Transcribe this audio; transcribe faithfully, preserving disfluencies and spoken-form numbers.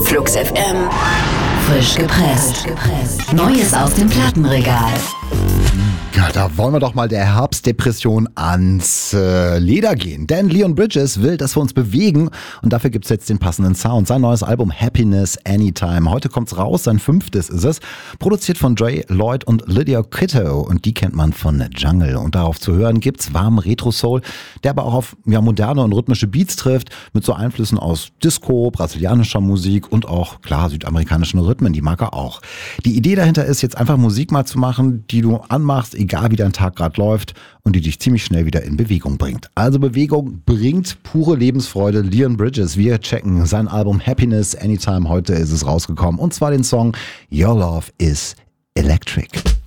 Flux F M. Frisch gepresst. Neues aus dem Plattenregal. Ja, da wollen wir doch mal der Herbstdepression ans äh, Leder gehen. Denn Leon Bridges will, dass wir uns bewegen und dafür gibt's jetzt den passenden Sound. Sein neues Album Happiness Anytime. Heute kommt's raus, sein fünftes ist es. Produziert von Dre Lloyd und Lydia Kitto und die kennt man von Jungle. Und darauf zu hören gibt's warmen Retro-Soul, der aber auch auf ja, moderne und rhythmische Beats trifft, mit so Einflüssen aus Disco, brasilianischer Musik und auch, klar, südamerikanischen Rhythmen, die mag er auch. Die Idee dahinter ist jetzt einfach Musik mal zu machen, die du anmachst, egal wie dein Tag gerade läuft und die dich ziemlich schnell wieder in Bewegung bringt. Also Bewegung bringt pure Lebensfreude. Leon Bridges, wir checken sein Album Happiness Anytime. Heute ist es rausgekommen und zwar den Song Your Love is Electric.